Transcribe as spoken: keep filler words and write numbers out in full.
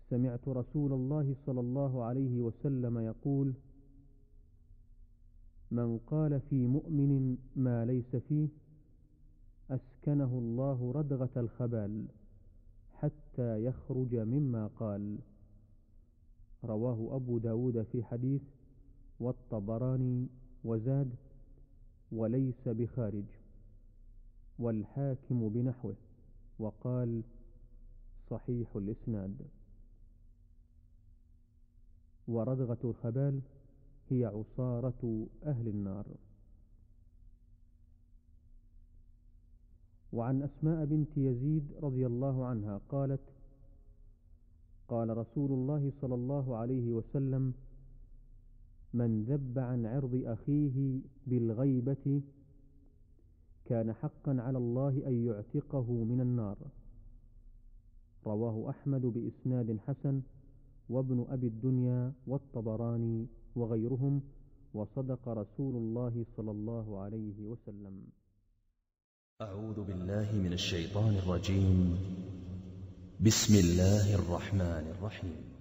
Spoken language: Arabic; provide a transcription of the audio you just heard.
سمعت رسول الله صلى الله عليه وسلم يقول: من قال في مؤمن ما ليس فيه أسكنه الله ردغة الخبال حتى يخرج مما قال. رواه أبو داود في حديث، والطبراني، وزاد: وليس بخارج، والحاكم بنحوه، وقال: صحيح الإسناد. وردغة الخبال هي عصارة أهل النار. وعن أسماء بنت يزيد رضي الله عنها قالت: قال رسول الله صلى الله عليه وسلم: من ذب عن عرض أخيه بالغيبة كان حقا على الله أن يعتقه من النار. رواه أحمد بإسناد حسن، وابن أبي الدنيا، والطبراني، وغيرهم، وصدق رسول الله صلى الله عليه وسلم. أعوذ بالله من الشيطان الرجيم. بسم الله الرحمن الرحيم.